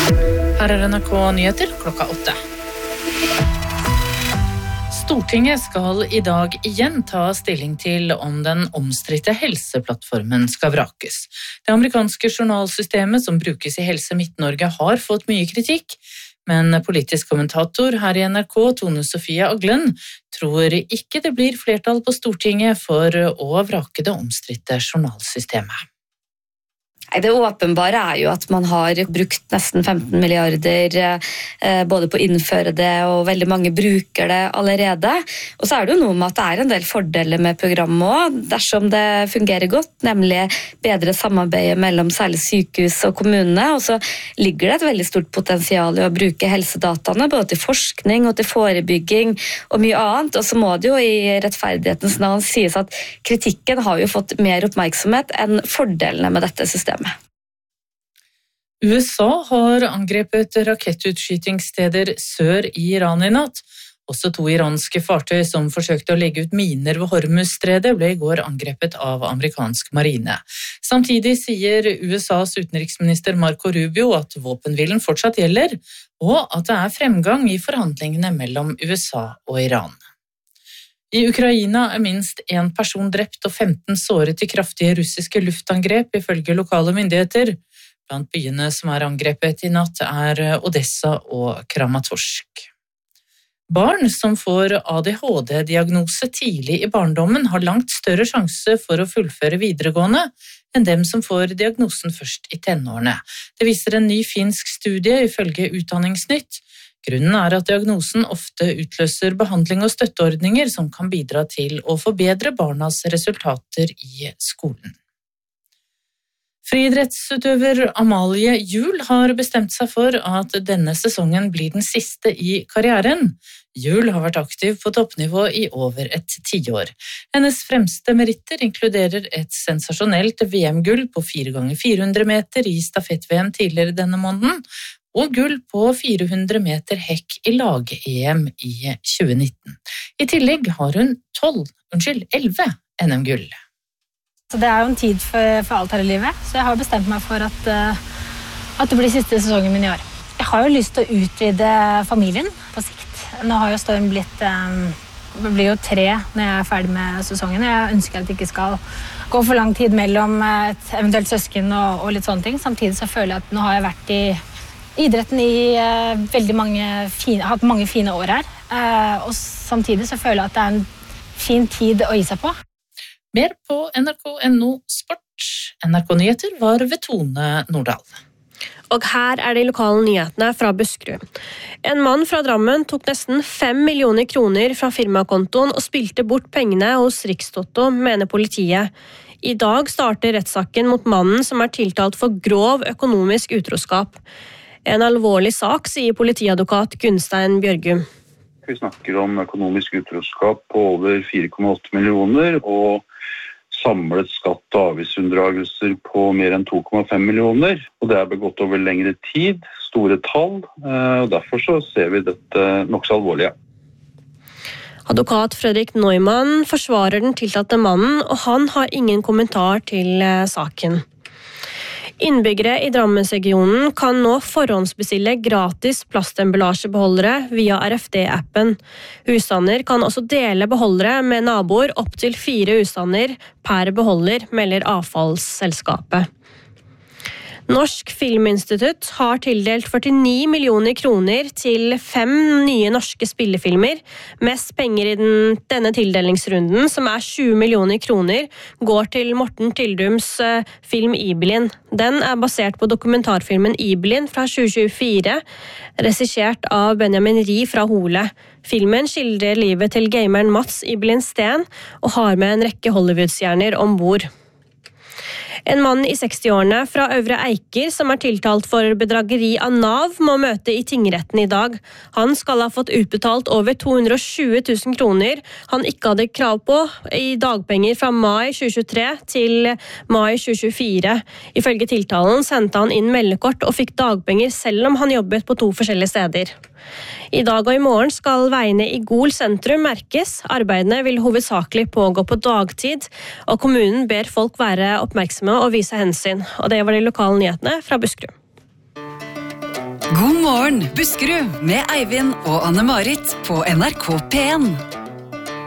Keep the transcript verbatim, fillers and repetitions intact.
Her er N R K Nyheter klokka åtte. Stortinget skal i dag igjen ta stilling til om den omstridte helseplattformen skal vrakes. Det amerikanske journalsystemet som brukes i Helse Midt-Norge har fått mye kritikk, men politisk kommentator her i N R K, Tone Sofie Aglen, tror ikke det blir flertall på Stortinget for å vrake det omstridte journalsystemet. Det åpenbare er jo at man har brukt nesten femten milliarder eh, både på å innføre det, og veldig mange bruker det allerede. Og så er det jo noe med at det er en del fordeler med programmet også, dersom det fungerer godt, nemlig bedre samarbeid mellom særlig sykehus og kommunene. Og så ligger det et veldig stort potensial i å bruke helsedataene, både til forskning og til forebygging og mye annet. Og så må det jo i rettferdighetens navn sies at kritikken har jo fått mer oppmerksomhet enn fordelene med dette systemet. U S A har angrepet rakettutskytingssteder sør i Iran i natt. Også to iranske fartøy som forsøkte å legge ut miner ved Hormuzstredet ble i går angrepet av amerikansk marine. Samtidig sier U S A's utenriksminister Marco Rubio at våpenhvilen fortsatt gjelder, og at det er fremgang i forhandlingene mellom U S A og Iran. I Ukraina er minst én person drept og femten såret i kraftige russiske luftangrep, ifølge lokale myndigheter. Blant byene som er angrepet i natt er Odessa og Kramatorsk. Barn som får A D H D-diagnose tidlig i barndommen har langt større sjanse for å fullføre videregående enn dem som får diagnosen først i tenårene. Det viser en ny finsk studie ifølge Utdanningsnytt. Grunnen er at diagnosen ofte utløser behandling og støtteordninger som kan bidra til å forbedre barnas resultater i skolen. Friidrettsutøver Amalie Juel har bestemt seg for at denne sesongen blir den siste i karrieren. Juel har vært aktiv på toppnivå i over et tiår. Hennes fremste meritter inkluderer et sensasjonelt V M-gull på fire ganger fire hundre meter i stafett-V M tidligere denne måneden, og gull på fire hundre meter hekk i lag-E M i tjue nitten. I tillegg har hun tolv, unnskyld, elleve N M-gull. Så det er jo en tid for, for alt her i livet, så jeg har bestemt meg for at, uh, at det blir siste sesongen min i år. Jeg har jo lyst til å utvide familien på sikt. Nå har jo Storm blitt, um, det blir jo tre når jeg er ferdig med sesongen. Jeg ønsker at det ikke skal gå for lang tid mellom et eventuelt søsken og, og litt sånne ting. Samtidig så føler jeg at nå har jeg vært i idretten i uh, veldig mange fine, hatt mange fine år her. Uh, og samtidig så føler jeg at det er en fin tid å gi seg på. Mer på N R K punktum N O Sport. N R K Nyheter var ved Tone Nordahl. Og her er de lokale nyhetene fra Buskerud. En mann fra Drammen tok nesten fem millioner kroner fra firmakontoen og spilte bort pengene hos Rikstoto, mener politiet. I dag starter rettssaken mot mannen som er tiltalt for grov økonomisk utroskap. En alvorlig sak, sier politiadvokat Gunstein Bjørgum. Vi snakker om økonomisk utroskap på over fire komma åtte millioner og samlet skatt- og avgiftsunndragelser på mer enn to komma fem millioner. Og det er begått over lengre tid, store tall, og derfor så ser vi dette nokså alvorlige. Advokat Fredrik Neumann forsvarer den tiltalte mannen, og han har ingen kommentar til saken. Innbyggere i Drammensregionen kan nå forhåndsbestille gratis plastemballasjebeholdere via R F D-appen. Husstander kan også dele beholdere med naboer opp til fire husstander per beholder, melder avfallsselskapet. Norsk Filminstitutt har tildelt førtini millioner kroner til fem nye norske spillefilmer. Mest penger i den, denne tildelingsrunden, som er tjue millioner kroner, går til Morten Tildums uh, film Ibelin. Den er basert på dokumentarfilmen Ibelin fra tjue tjuefire, regissert av Benjamin Rie fra Hole. Filmen skildrer livet til gameren Mats Ibelin Steen og har med en rekke Hollywood-stjerner ombord. En mann i sekstiårene fra Øvre Eiker som er tiltalt for bedrageri av Nav må møte i tingretten i dag. Han skal ha fått utbetalt over to hundre og tjue tusen kroner han ikke hadde krav på i dagpenger fra mai tjue tjuetre til mai tjue tjuefire. Ifølge tiltalen sendte han inn meldekort og fikk dagpenger selv om han jobbet på to forskjellige steder. I dag og i morgen skal veiene i Gol sentrum merkes. Arbeidene vil hovedsakelig pågå på dagtid, og kommunen ber folk være oppmerksomme og vise hensyn. Og det var de lokale nyhetene fra Buskerud. God morgen, Buskerud, med Eivind og Anne-Marit på N R K P en.